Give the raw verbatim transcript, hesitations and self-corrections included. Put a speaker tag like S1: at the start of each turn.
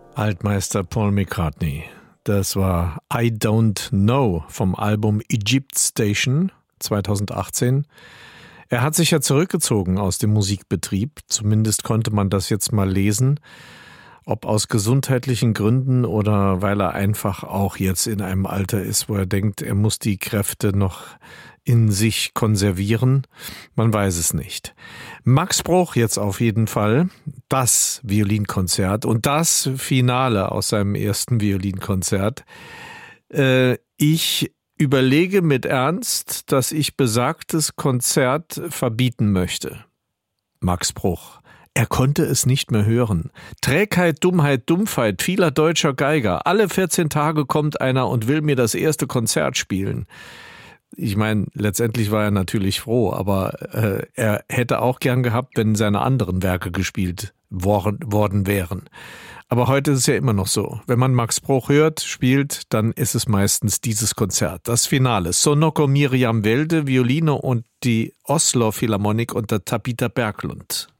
S1: Altmeister Paul McCartney. Das war I Don't Know vom Album Egypt Station zweitausendachtzehn. Er hat sich ja zurückgezogen aus dem Musikbetrieb, zumindest konnte man das jetzt mal lesen. Ob aus gesundheitlichen Gründen oder weil er einfach auch jetzt in einem Alter ist, wo er denkt, er muss die Kräfte noch in sich konservieren. Man weiß es nicht. Max Bruch jetzt auf jeden Fall. Das Violinkonzert und das Finale aus seinem ersten Violinkonzert. Äh, ich überlege mit Ernst, dass ich besagtes Konzert verbieten möchte. Max Bruch. Er konnte es nicht mehr hören. Trägheit, Dummheit, Dumpfheit vieler deutscher Geiger. Alle vierzehn Tage kommt einer und will mir das erste Konzert spielen. Ich meine, letztendlich war er natürlich froh, aber äh, er hätte auch gern gehabt, wenn seine anderen Werke gespielt worden, worden wären. Aber heute ist es ja immer noch so. Wenn man Max Bruch hört, spielt, dann ist es meistens dieses Konzert. Das Finale. Sonoko Miriam Welde, Violine und die Oslo Philharmonik unter Tabitha Berglund.